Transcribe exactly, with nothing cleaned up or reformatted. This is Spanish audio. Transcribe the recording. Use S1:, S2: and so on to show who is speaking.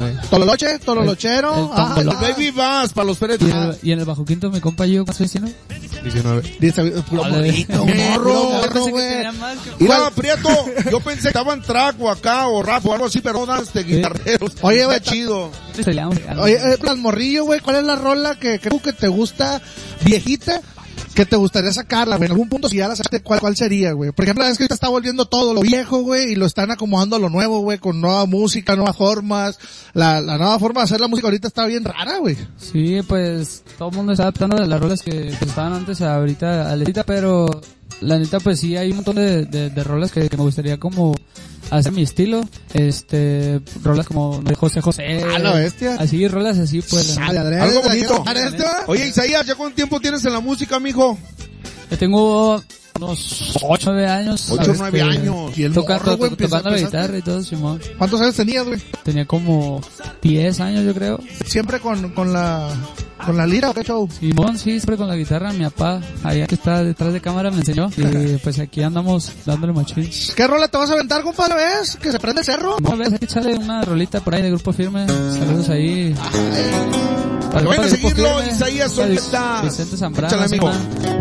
S1: Tololoche, Tololochero.
S2: El- el
S1: ah,
S2: tombolo.
S1: ah,
S3: Baby Bass para los Pérez.
S2: Y en el, y en el bajo quinto mi compa yo, ¿cuántos años tiene?
S3: diecinueve.
S1: dice, puro
S2: Hola,
S1: morrito,
S3: eh.
S1: morro,
S2: Yo
S1: morro,
S2: pensé que
S1: güey.
S2: tenía más que-
S3: Mira, Prieto, yo pensé que estaban traco acá o rap o algo así, pero no, este guitarreros.
S1: Oye, güey,
S3: Está chido.
S2: Sí, peleamos.
S1: Oye, eh, Plan Morrillo, güey, ¿cuál es la rola que, que, que te gusta viejita? Que te gustaría sacarla, güey. En algún punto, si ya la sacaste, ¿cuál, cuál sería, güey? Por ejemplo, es que ahorita está volviendo todo lo viejo, güey, y lo están acomodando a lo nuevo, güey, con nueva música, nuevas formas. La, la nueva forma de hacer la música ahorita está bien rara, güey.
S2: Sí, pues todo el mundo está adaptando de las rolas que, que estaban antes a ahorita, a ahorita, pero la neta pues sí hay un montón de, de, de rolas que, que me gustaría como hacer mi estilo, este, rolas como de José José.
S1: Ah, la bestia.
S2: Así, rolas así pues. la
S1: Sale,
S2: neta.
S1: Adrián,
S3: Algo
S1: ¿de qué
S3: bonito.
S1: va a estar esto?
S3: Oye, Isaías, ¿ya cuánto tiempo tienes en la música, mijo?
S2: Yo tengo unos ocho, nueve años.
S3: Ocho,
S2: este,
S3: nueve años.
S1: Y el
S2: Toca,
S1: morro,
S2: to-
S1: güey,
S2: to-
S1: empieza-
S2: tocando la
S1: empezaste-
S2: guitarra y todo, Simón.
S1: ¿Cuántos años tenías, güey?
S2: Tenía como diez años, yo creo.
S1: Siempre con, con la, con la lira, ¿o qué show?
S2: Simón, sí, siempre con la guitarra. Mi papá, allá que está detrás de cámara, me enseñó. Y pues aquí andamos dándole machín.
S1: ¿Qué rola te vas a aventar, compadre? ¿Ves? ¿Que se prende el cerro?
S2: No, ves, hay que echarle una rolita por ahí de Grupo Firme. Saludos ahí. Para
S3: Vayan a
S2: el Grupo
S3: seguirlo,
S2: Firme.
S3: Isaías
S2: Para
S3: Soleta.
S2: Vicente Zambrano.
S3: Échale, amigo.
S2: Simón.